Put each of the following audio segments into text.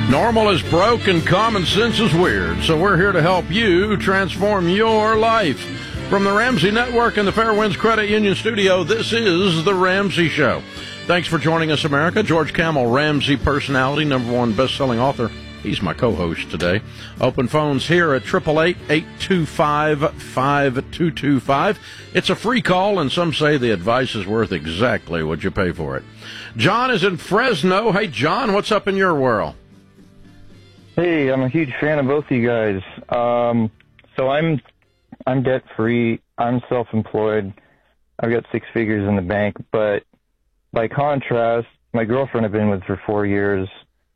Normal is broke and common sense is weird, so we're here to help you transform your life. From the Ramsey Network and the Fairwinds Credit Union Studio, this is The Ramsey Show. Thanks for joining us, America. George Kamel, Ramsey personality, #1 best-selling author. He's my co-host today. Open phones here at 888-825-5225. It's a free call, and some say the advice is worth exactly what you pay for it. John is in Fresno. Hey, John, what's up in your world? Hey, I'm a huge fan of both of you guys. So I'm debt-free. I'm self-employed. I've got 6 figures in the bank. But by contrast, my girlfriend I've been with for 4 years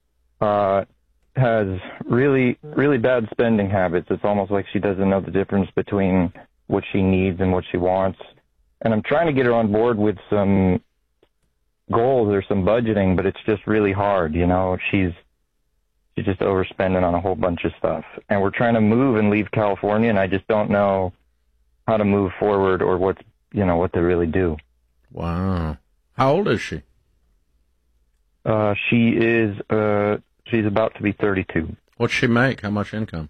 has really, really bad spending habits. It's almost like she doesn't know the difference between what she needs and what she wants. And I'm trying to get her on board with some goals or some budgeting, but it's just really hard. You know, she's just overspending on a whole bunch of stuff. And we're trying to move and leave California, and I just don't know how to move forward or what to really do. Wow. How old is she? She's about to be 32. What's she make? How much income?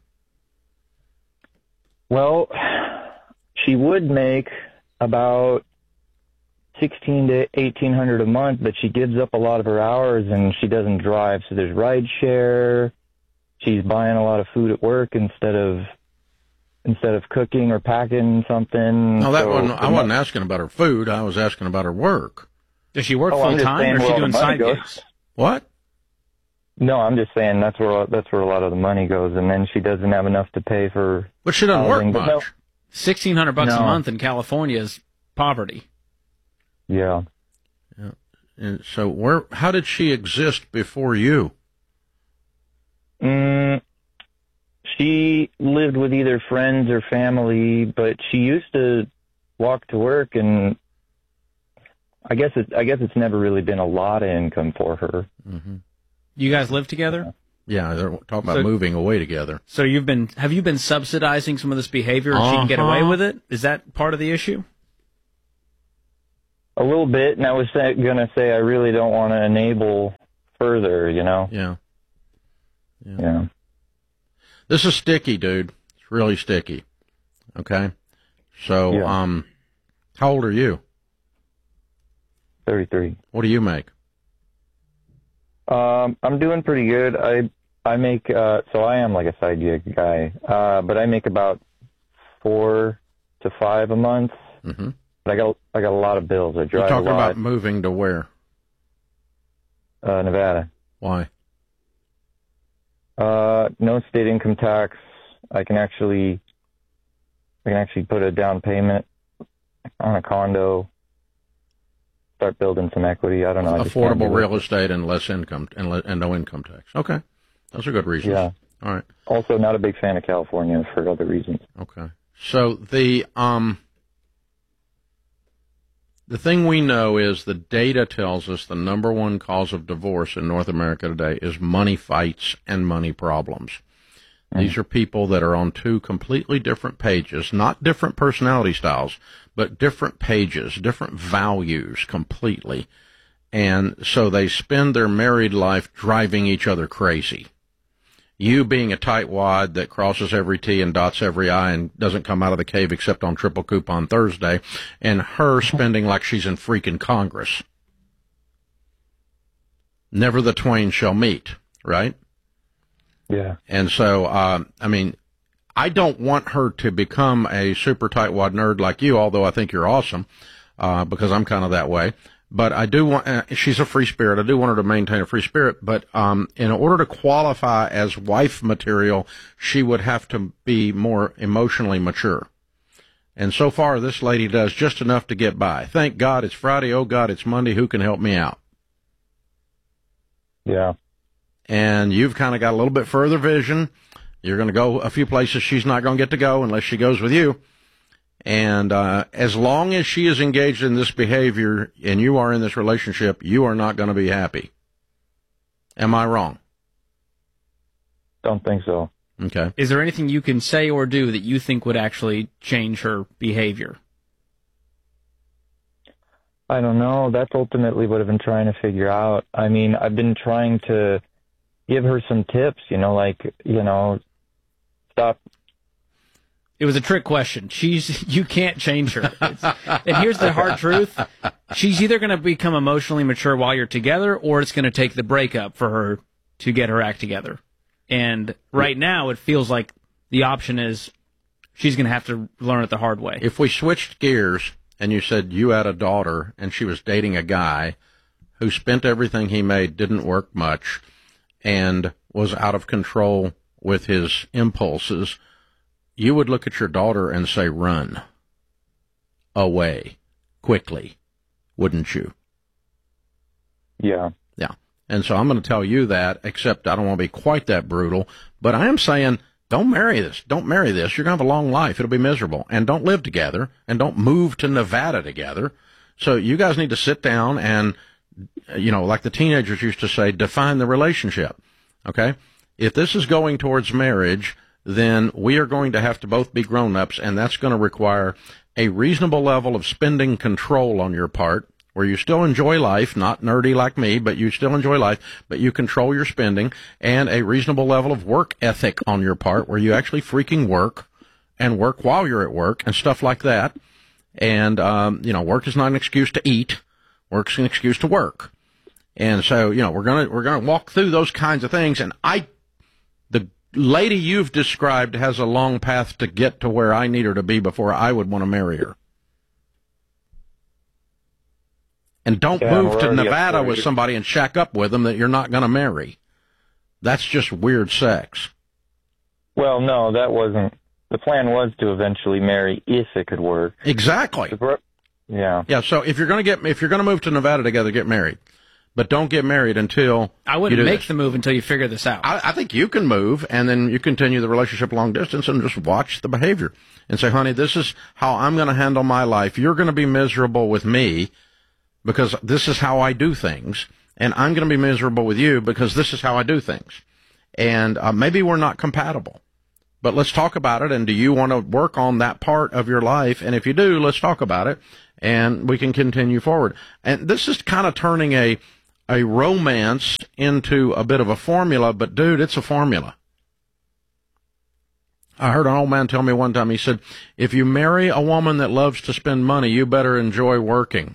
Well, she would make about $1,600 to $1,800 a month, but she gives up a lot of her hours and she doesn't drive. So there's ride share. She's buying a lot of food at work instead of cooking or packing something. No, I wasn't asking about her food. I was asking about her work. Does she work full time, or is she doing side gigs? What? No, I'm just saying that's where a lot of the money goes, and then she doesn't have enough to pay for. But she doesn't work much. No. $1,600 a month in California is poverty. Yeah. And so, how did she exist before you? She lived with either friends or family, but she used to walk to work, and I guess it's never really been a lot of income for her. Mm-hmm. You guys live together? Yeah, they're talking about moving away together. So have you been subsidizing some of this behavior, and she can get away with it? Is that part of the issue? A little bit, and I was going to say I really don't want to enable further, you know? Yeah. This is sticky, dude. It's really sticky. Okay? So, how old are you? 33. What do you make? I'm doing pretty good. I make, so I am like a side gig guy, but I make about 4 to 5 a month. Mm-hmm. But I got a lot of bills. I drive You're talking a lot. about moving to where? Nevada. Why? No state income tax. I can actually put a down payment on a condo. Start building some equity. I don't know. Affordable real estate and less income and no income tax. Okay, those are good reasons. Yeah. All right. Also, not a big fan of California for other reasons. Okay. So the thing we know is the data tells us the #1 cause of divorce in North America today is money fights and money problems. These are people that are on 2 completely different pages, not different personality styles, but different pages, different values completely. And so they spend their married life driving each other crazy. You being a tightwad that crosses every T and dots every I and doesn't come out of the cave except on triple coupon Thursday, and her spending like she's in freaking Congress. Never the twain shall meet, right? Yeah. And so, I don't want her to become a super tightwad nerd like you, although I think you're awesome, because I'm kind of that way. But I do want, she's a free spirit. I do want her to maintain a free spirit. But in order to qualify as wife material, she would have to be more emotionally mature. And so far, this lady does just enough to get by. Thank God it's Friday. Oh, God, it's Monday. Who can help me out? Yeah. And you've kind of got a little bit further vision. You're going to go a few places she's not going to get to go unless she goes with you. And as long as she is engaged in this behavior and you are in this relationship, you are not going to be happy. Am I wrong? Don't think so. Okay. Is there anything you can say or do that you think would actually change her behavior? I don't know. That's ultimately what I've been trying to figure out. I mean, I've been trying to, give her some tips, stop. It was a trick question. You can't change her. And here's the hard truth. She's either going to become emotionally mature while you're together, or it's going to take the breakup for her to get her act together. And right now, it feels like the option is she's going to have to learn it the hard way. If we switched gears and you said you had a daughter and she was dating a guy who spent everything he made, didn't work much, and was out of control with his impulses, you would look at your daughter and say, run away quickly, wouldn't you? Yeah. Yeah. And so I'm going to tell you that, except I don't want to be quite that brutal, but I am saying, don't marry this. Don't marry this. You're going to have a long life. It'll be miserable. And don't live together, and don't move to Nevada together. So you guys need to sit down and, like the teenagers used to say, define the relationship. Okay? If this is going towards marriage, then we are going to have to both be grown-ups, and that's going to require a reasonable level of spending control on your part, where you still enjoy life, not nerdy like me, but you still enjoy life, but you control your spending, and a reasonable level of work ethic on your part, where you actually freaking work, and work while you're at work, and stuff like that. And, work is not an excuse to eat. Work's an excuse to work. And so, we're gonna walk through those kinds of things, and the lady you've described has a long path to get to where I need her to be before I would want to marry her. And don't move to Nevada with somebody and shack up with them that you're not going to marry. That's just weird sex. Well, no, that wasn't. The plan was to eventually marry if it could work. Exactly. Yeah. Yeah. So if you're going to move to Nevada together, get married. But don't get married until I wouldn't make the move until you figure this out. I think you can move, and then you continue the relationship long distance and just watch the behavior and say, honey, this is how I'm going to handle my life. You're going to be miserable with me because this is how I do things, and I'm going to be miserable with you because this is how I do things. And maybe we're not compatible, but let's talk about it, and do you want to work on that part of your life? And if you do, let's talk about it, and we can continue forward. And this is kind of turning a romance into a bit of a formula, but dude, it's a formula. I heard an old man tell me one time, he said, if you marry a woman that loves to spend money, you better enjoy working.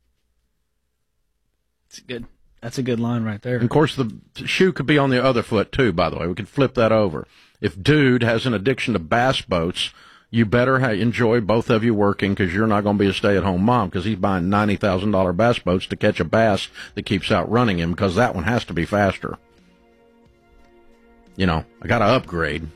That's a good line right there. And of course, the shoe could be on the other foot too, by the way. We could flip that over. If dude has an addiction to bass boats, you better enjoy both of you working, because you're not going to be a stay-at-home mom, because he's buying $90,000 bass boats to catch a bass that keeps outrunning him, because that one has to be faster. I got to upgrade.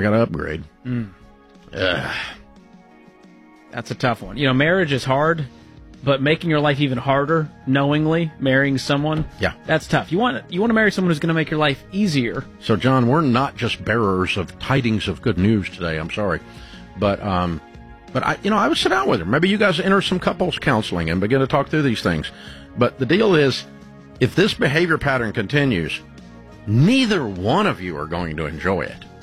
That's a tough one. Marriage is hard, but making your life even harder, knowingly marrying someone, that's tough. You want to marry someone who's going to make your life easier. So, John, we're not just bearers of tidings of good news today. I'm sorry. But I would sit down with her. Maybe you guys enter some couples counseling and begin to talk through these things. But the deal is, if this behavior pattern continues, neither one of you are going to enjoy it.